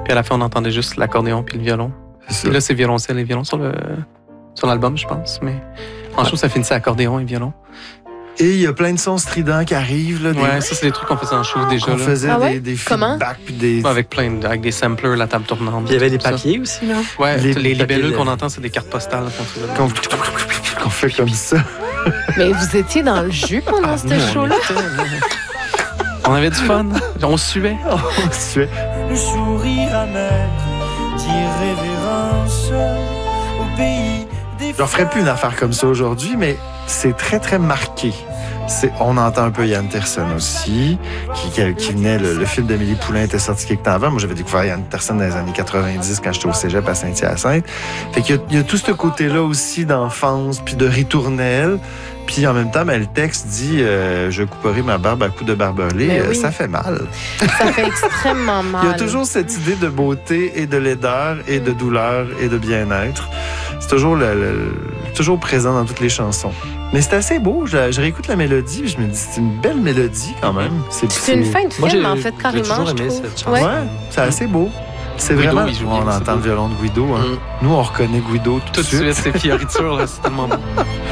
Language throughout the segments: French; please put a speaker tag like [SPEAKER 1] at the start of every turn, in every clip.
[SPEAKER 1] Puis à la fin, on entendait juste l'accordéon puis le violon. Puis là, c'est violoncelle et violon sur l'album, je pense. Mais en show, ça finissait accordéon et violon.
[SPEAKER 2] Et il y a plein de sons stridents qui arrivent. Là,
[SPEAKER 1] ouais, ça, c'est des trucs qu'on faisait en show déjà.
[SPEAKER 2] On faisait des feedbacks.
[SPEAKER 1] Avec avec des samplers, la table tournante.
[SPEAKER 3] Puis il y avait des papiers aussi, là.
[SPEAKER 1] Ouais, les libellules qu'on entend, c'est des cartes postales.
[SPEAKER 2] Qu'on fait comme ça.
[SPEAKER 4] Mais vous étiez dans le jus pendant ce show-là?
[SPEAKER 1] On avait du fun. On suait.
[SPEAKER 2] On suait.
[SPEAKER 5] Le sourire amer, d'irrévérence au pays des...
[SPEAKER 2] Je ne ferais plus une affaire comme ça aujourd'hui, mais c'est très, très marqué. On entend un peu Yann Tiersen aussi, qui venait, le film d'Amélie Poulain était sorti quelque temps avant. Moi, j'avais découvert Yann Tiersen dans les années 90 quand j'étais au cégep à Saint-Hyacinthe. Fait qu'il y a tout ce côté-là aussi d'enfance, puis de ritournelle. Puis en même temps, le texte dit je couperai ma barbe à coups de barbelé. Oui. Ça fait mal.
[SPEAKER 4] Ça fait extrêmement mal.
[SPEAKER 2] Il y a toujours cette idée de beauté et de laideur et de douleur et de bien-être. C'est toujours, toujours présent dans toutes les chansons. Mais c'est assez beau. Je réécoute la mélodie et je me dis c'est une belle mélodie quand même.
[SPEAKER 4] C'est une fin de film, en fait, carrément.
[SPEAKER 3] J'ai toujours aimé cette chanson.
[SPEAKER 2] Ouais, c'est assez beau. C'est
[SPEAKER 1] Guido,
[SPEAKER 2] vraiment... On entend le violon de Guido. Hein. Nous, on reconnaît Guido tout de suite.
[SPEAKER 1] C'est fioriture, là, c'est tellement beau.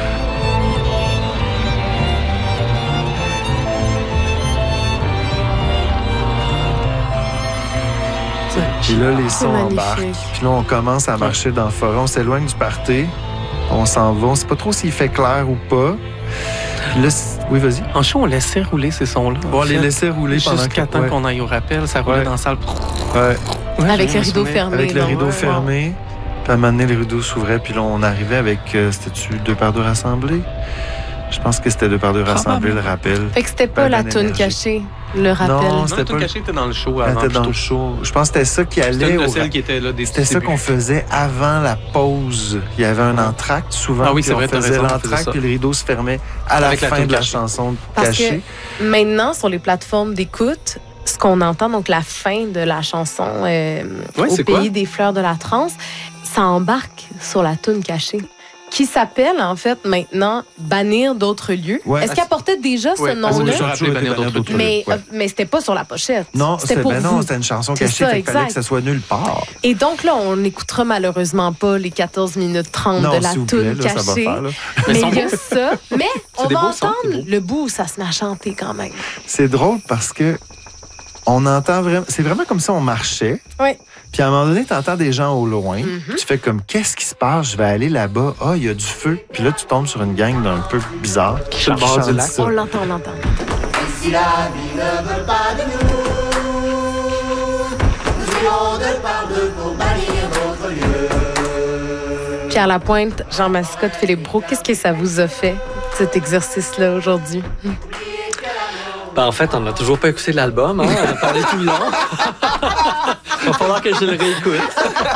[SPEAKER 2] Puis là, les sons embarquent. Puis là, on commence à marcher dans le forêt. On s'éloigne du party. On s'en va. On ne sait pas trop s'il fait clair ou pas. Puis là, oui, vas-y.
[SPEAKER 1] En show, on laissait rouler ces sons-là.
[SPEAKER 2] Bon, on les laissait rouler
[SPEAKER 1] jusqu'à temps qu'on aille au rappel. Ça roulait dans la salle.
[SPEAKER 2] Ouais.
[SPEAKER 4] Avec le rideau fermé.
[SPEAKER 2] Avec le rideau fermé. Puis à un moment donné, le rideau s'ouvrait. Puis là, on arrivait avec... C'était-tu 2 par 2 rassemblés? Je pense que c'était 2 par 2 rassemblés, le rappel.
[SPEAKER 4] Fait que c'était pas la toune cachée, le rappel.
[SPEAKER 1] Non, la toune cachée était dans le show.
[SPEAKER 2] Elle était dans le show. Je pense que c'était ça qui allait C'était ça qu'on faisait avant la pause. Il y avait un entracte souvent.
[SPEAKER 1] Ah oui, c'est vrai,
[SPEAKER 2] on faisait l'entracte, puis le rideau se fermait à la fin de la chanson cachée.
[SPEAKER 4] Parce que maintenant, sur les plateformes d'écoute, ce qu'on entend, donc la fin de la chanson Au pays des fleurs de la trance, ça embarque sur la toune cachée. Qui s'appelle, en fait, maintenant Bannir d'autres lieux. Ouais, est-ce qu'elle portait déjà ce nom-là? Mais c'était pas sur la pochette.
[SPEAKER 2] Non, c'était une chanson cachée. Il fallait que ça soit nulle part.
[SPEAKER 4] Et donc là, on n'écoutera malheureusement pas les 14 minutes 30 de la toune cachée. Mais il y a ça. Mais on va entendre le bout où ça se met à chanter quand même.
[SPEAKER 2] C'est drôle parce que on entend vraiment... C'est vraiment comme si on marchait.
[SPEAKER 4] Oui.
[SPEAKER 2] Puis à un moment donné, tu entends des gens au loin. Tu fais comme, qu'est-ce qui se passe? Je vais aller là-bas. Ah, il y a du feu. Puis là, tu tombes sur une gang d'un peu bizarre.
[SPEAKER 1] Sur le bord du lac.
[SPEAKER 4] On l'entend.
[SPEAKER 6] Et si la vie ne veut pas de nous irons de par deux pour bannir d'autres lieux.
[SPEAKER 4] Pierre Lapointe, Jean Mascotte, Philippe Brault, qu'est-ce que ça vous a fait, cet exercice-là, aujourd'hui?
[SPEAKER 3] En fait, on n'a toujours pas écouté l'album. Hein? On a parlé tout le long. Il va falloir que je le réécoute.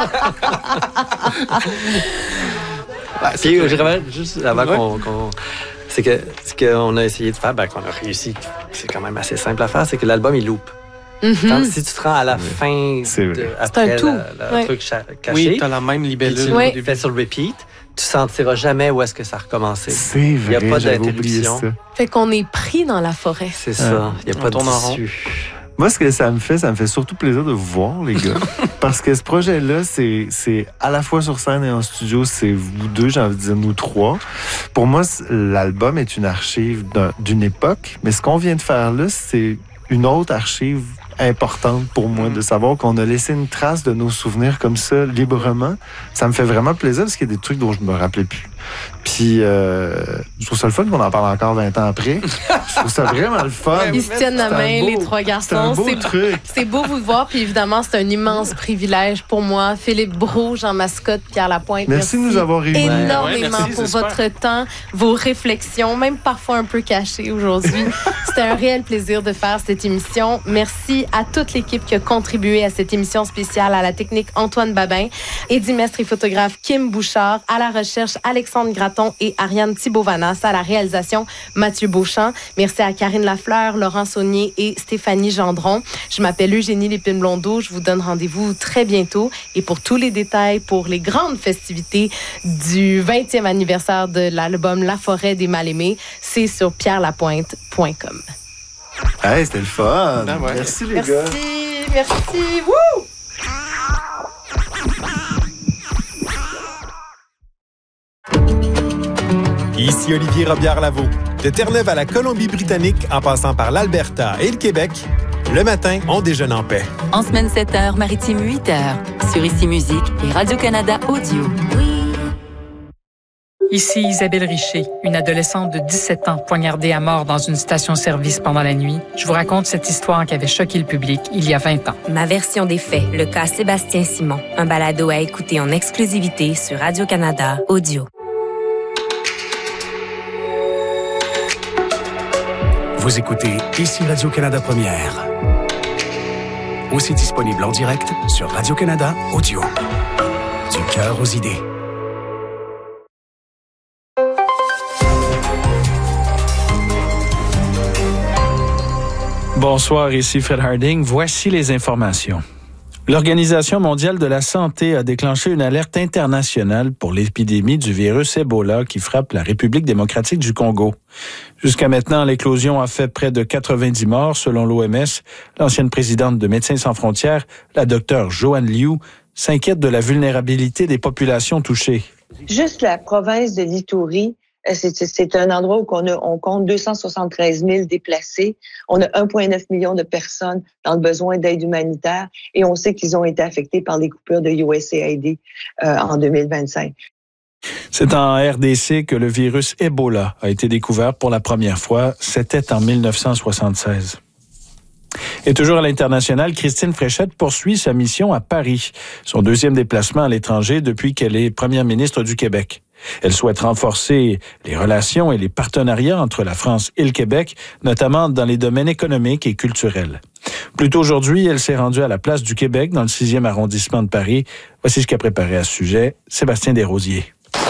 [SPEAKER 3] Puis, je révèle juste avant qu'on... C'est que ce qu'on a essayé de faire, qu'on a réussi, c'est quand même assez simple à faire, c'est que l'album, il loupe. Si tu te rends à la fin, après le truc caché,
[SPEAKER 1] oui, tu as la même libellule.
[SPEAKER 3] Et tu fais sur le repeat, tu sentiras jamais où est-ce que ça a recommencé.
[SPEAKER 2] C'est vrai,
[SPEAKER 3] il n'y a pas d'interruption.
[SPEAKER 4] Fait qu'on est pris dans la forêt.
[SPEAKER 3] C'est ça, il n'y a pas d'issue.
[SPEAKER 2] Moi, ce que ça me fait surtout plaisir de vous voir, les gars. Parce que ce projet-là, c'est à la fois sur scène et en studio, c'est vous deux, j'ai envie de dire nous trois. Pour moi, l'album est une archive d'une époque, mais ce qu'on vient de faire là, c'est une autre archive importante pour moi, de savoir qu'on a laissé une trace de nos souvenirs comme ça, librement. Ça me fait vraiment plaisir parce qu'il y a des trucs dont je me rappelais plus. Puis, je trouve ça le fun qu'on en parle encore 20 ans après. Je trouve ça vraiment le fun.
[SPEAKER 4] Ils se tiennent la main, les trois garçons.
[SPEAKER 2] C'est un beau truc.
[SPEAKER 4] C'est beau vous voir. Puis évidemment, c'est un immense privilège pour moi. Philippe Brault, Jean Mascotte, Pierre Lapointe.
[SPEAKER 2] Merci de nous avoir réunis.
[SPEAKER 4] Énormément pour votre temps, vos réflexions, même parfois un peu cachées aujourd'hui. C'était un réel plaisir de faire cette émission. Merci à toute l'équipe qui a contribué à cette émission spéciale, à la technique Antoine Babin, Eddie Mestre et photographe Kim Bouchard, à la recherche Alexandre Gratton et Ariane Thibault-Vanas, à la réalisation Mathieu Beauchamp. Merci à Karine Lafleur, Laurent Saunier et Stéphanie Gendron. Je m'appelle Eugénie Lépine-Blondeau. Je vous donne rendez-vous très bientôt. Et pour tous les détails, pour les grandes festivités du 20e anniversaire de l'album La Forêt des Mal-Aimés, c'est sur pierrelapointe.com.
[SPEAKER 2] Hey, c'était le fun. Merci les gars.
[SPEAKER 4] Merci. Wouh!
[SPEAKER 7] Ici Olivier Robillard-Lavaux. De Terre-Neuve à la Colombie-Britannique, en passant par l'Alberta et le Québec, le matin, on déjeune en paix.
[SPEAKER 8] En semaine 7h, maritime 8h, sur Ici Musique et Radio-Canada Audio.
[SPEAKER 9] Ici Isabelle Richer, une adolescente de 17 ans poignardée à mort dans une station-service pendant la nuit. Je vous raconte cette histoire qui avait choqué le public il y a 20 ans.
[SPEAKER 10] Ma version des faits, le cas Sébastien Simon. Un balado à écouter en exclusivité sur Radio-Canada Audio.
[SPEAKER 11] Vous écoutez Ici Radio-Canada Première. Aussi disponible en direct sur Radio-Canada Audio. Du cœur aux idées.
[SPEAKER 12] Bonsoir, ici Fred Harding. Voici les informations. L'Organisation mondiale de la santé a déclenché une alerte internationale pour l'épidémie du virus Ebola qui frappe la République démocratique du Congo. Jusqu'à maintenant, l'éclosion a fait près de 90 morts, selon l'OMS. L'ancienne présidente de Médecins sans frontières, la docteure Joanne Liu, s'inquiète de la vulnérabilité des populations touchées.
[SPEAKER 13] Juste la province de l'Ituri, c'est un endroit où on compte 273 000 déplacés. On a 1,9 million de personnes dans le besoin d'aide humanitaire et on sait qu'ils ont été affectés par les coupures de USAID en 2025.
[SPEAKER 12] C'est en RDC que le virus Ebola a été découvert pour la première fois. C'était en 1976. Et toujours à l'international, Christine Fréchette poursuit sa mission à Paris, son deuxième déplacement à l'étranger depuis qu'elle est première ministre du Québec. Elle souhaite renforcer les relations et les partenariats entre la France et le Québec, notamment dans les domaines économiques et culturels. Plus tôt aujourd'hui, elle s'est rendue à la Place du Québec, dans le 6e arrondissement de Paris. Voici ce qu'a préparé à ce sujet Sébastien Desrosiers.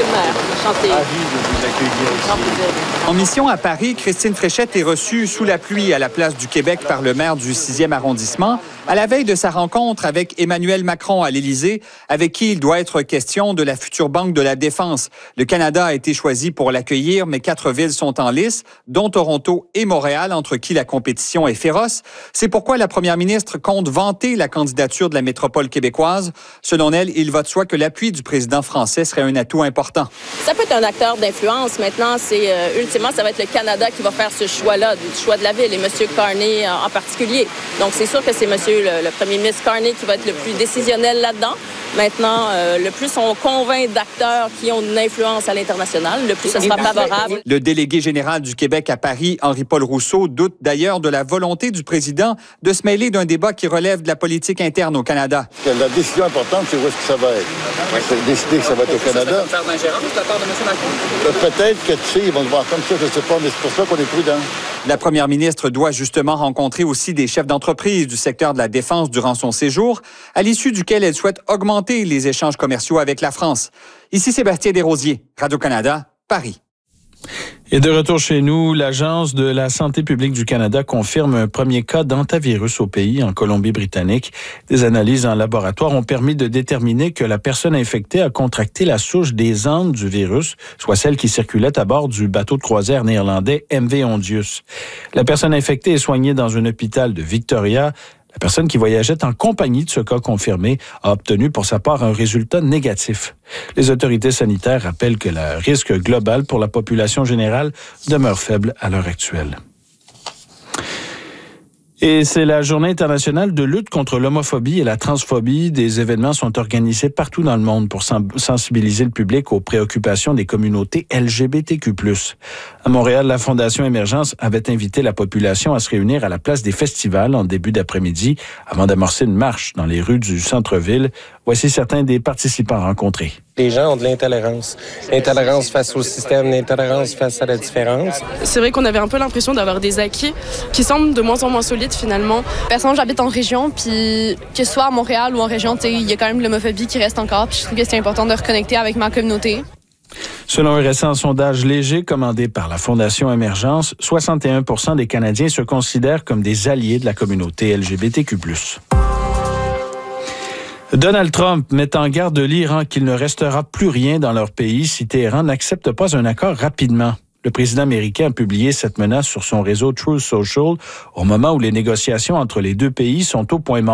[SPEAKER 14] En mission à Paris, Christine Fréchette est reçue sous la pluie à la Place du Québec par le maire du 6e arrondissement, à la veille de sa rencontre avec Emmanuel Macron à l'Élysée, avec qui il doit être question de la future Banque de la Défense. Le Canada a été choisi pour l'accueillir, mais 4 villes sont en lice, dont Toronto et Montréal, entre qui la compétition est féroce. C'est pourquoi la première ministre compte vanter la candidature de la métropole québécoise. Selon elle, il va de soi que l'appui du président français serait un atout important.
[SPEAKER 15] Ça peut être un acteur d'influence. Maintenant, ultimement, ça va être le Canada qui va faire ce choix-là, du choix de la ville, et M. Carney en particulier. Donc, c'est sûr que c'est M. le premier ministre Carney qui va être le plus décisionnel là-dedans. Maintenant, le plus on convainc d'acteurs qui ont une influence à l'international, le plus ça sera favorable.
[SPEAKER 14] Le délégué général du Québec à Paris, Henri-Paul Rousseau, doute d'ailleurs de la volonté du président de se mêler d'un débat qui relève de la politique interne au Canada.
[SPEAKER 16] La décision importante, c'est où est-ce que ça va être. C'est décider que ça va être au Canada.
[SPEAKER 14] Ça va faire d'ingérence de la part de M. Macron?
[SPEAKER 16] Peut-être que, tu sais, ils vont le voir comme ça, je ne sais pas, mais c'est pour ça qu'on est prudent.
[SPEAKER 14] La première ministre doit justement rencontrer aussi des chefs d'entreprise du secteur de la défense durant son séjour, à l'issue duquel elle souhaite augmenter les échanges commerciaux avec la France. Ici Sébastien Desrosiers, Radio-Canada, Paris.
[SPEAKER 12] Et de retour chez nous, l'Agence de la santé publique du Canada confirme un premier cas d'hantavirus au pays, en Colombie-Britannique. Des analyses en laboratoire ont permis de déterminer que la personne infectée a contracté la souche des Andes du virus, soit celle qui circulait à bord du bateau de croisière néerlandais MV Ondius. La personne infectée est soignée dans un hôpital de Victoria. La personne qui voyageait en compagnie de ce cas confirmé a obtenu pour sa part un résultat négatif. Les autorités sanitaires rappellent que le risque global pour la population générale demeure faible à l'heure actuelle. Et c'est la Journée internationale de lutte contre l'homophobie et la transphobie. Des événements sont organisés partout dans le monde pour sensibiliser le public aux préoccupations des communautés LGBTQ+. À Montréal, la Fondation Émergence avait invité la population à se réunir à la place des festivals en début d'après-midi avant d'amorcer une marche dans les rues du centre-ville. Voici certains des participants rencontrés.
[SPEAKER 17] Les gens ont de l'intolérance. L'intolérance face au système, l'intolérance face à la différence.
[SPEAKER 18] C'est vrai qu'on avait un peu l'impression d'avoir des acquis qui semblent de moins en moins solides finalement.
[SPEAKER 19] Personnellement, j'habite en région, puis que ce soit à Montréal ou en région, il y a quand même l'homophobie qui reste encore. Puis je trouve que c'est important de reconnecter avec ma communauté.
[SPEAKER 12] Selon un récent sondage léger commandé par la Fondation Émergence, 61% des Canadiens se considèrent comme des alliés de la communauté LGBTQ+. Donald Trump met en garde l'Iran qu'il ne restera plus rien dans leur pays si Téhéran n'accepte pas un accord rapidement. Le président américain a publié cette menace sur son réseau Truth Social au moment où les négociations entre les deux pays sont au point mort.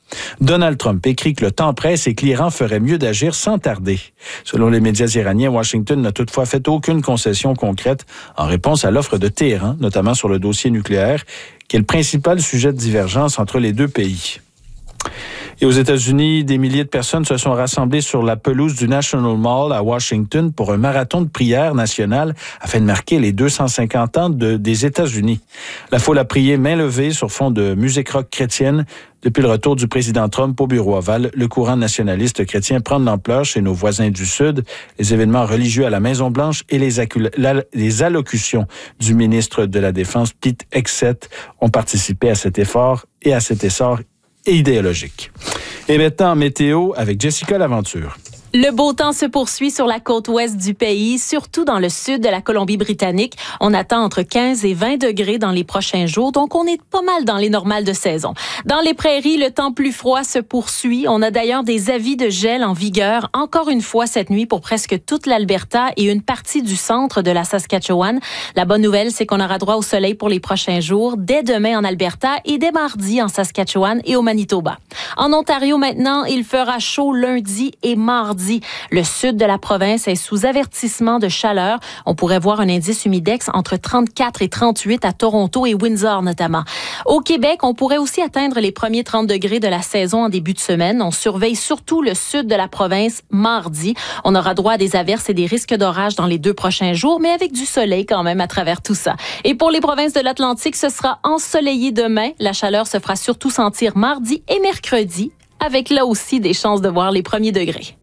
[SPEAKER 12] Donald Trump écrit que le temps presse et que l'Iran ferait mieux d'agir sans tarder. Selon les médias iraniens, Washington n'a toutefois fait aucune concession concrète en réponse à l'offre de Téhéran, notamment sur le dossier nucléaire, qui est le principal sujet de divergence entre les deux pays. Et aux États-Unis, des milliers de personnes se sont rassemblées sur la pelouse du National Mall à Washington pour un marathon de prière nationale afin de marquer les 250 ans des États-Unis. La foule a prié main levée sur fond de musique rock chrétienne. Depuis le retour du président Trump au bureau ovale, le courant nationaliste chrétien prend de l'ampleur chez nos voisins du Sud. Les événements religieux à la Maison-Blanche et les allocutions du ministre de la Défense, Pete Hegseth, ont participé à cet effort et à cet essor idéologique. Et maintenant, météo avec Jessica Laventure.
[SPEAKER 20] Le beau temps se poursuit sur la côte ouest du pays, surtout dans le sud de la Colombie-Britannique. On attend entre 15 et 20 degrés dans les prochains jours, donc on est pas mal dans les normales de saison. Dans les prairies, le temps plus froid se poursuit. On a d'ailleurs des avis de gel en vigueur, encore une fois cette nuit pour presque toute l'Alberta et une partie du centre de la Saskatchewan. La bonne nouvelle, c'est qu'on aura droit au soleil pour les prochains jours, dès demain en Alberta et dès mardi en Saskatchewan et au Manitoba. En Ontario maintenant, il fera chaud lundi et mardi. Le sud de la province est sous avertissement de chaleur. On pourrait voir un indice humidex entre 34 et 38 à Toronto et Windsor notamment. Au Québec, on pourrait aussi atteindre les premiers 30 degrés de la saison en début de semaine. On surveille surtout le sud de la province mardi. On aura droit à des averses et des risques d'orage dans les 2 prochains jours, mais avec du soleil quand même à travers tout ça. Et pour les provinces de l'Atlantique, ce sera ensoleillé demain. La chaleur se fera surtout sentir mardi et mercredi, avec là aussi des chances de voir les premiers degrés.